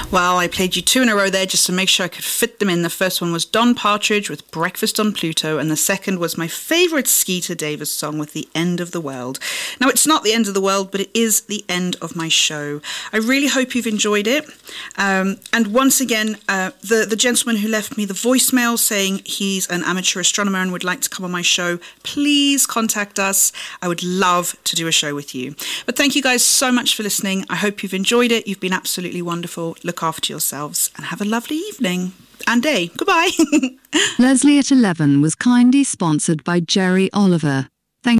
Well, I played you two in a row there just to make sure I could fit them in. The first one was Don Partridge with Breakfast on Pluto, and the second was my favourite Skeeter Davis song with The End of the World. Now, it's not the end of the world, but it is the end of my show. I really hope you've enjoyed it. And once again, the gentleman who left me the voicemail saying he's an amateur astronomer and would like to come on my show, please contact us. I would love to do a show with you. But thank you guys so much for listening. I hope you've enjoyed it. You've been absolutely wonderful. Look after yourselves and have a lovely evening and day. Goodbye. Leslie at 11 was kindly sponsored by Jerry Oliver.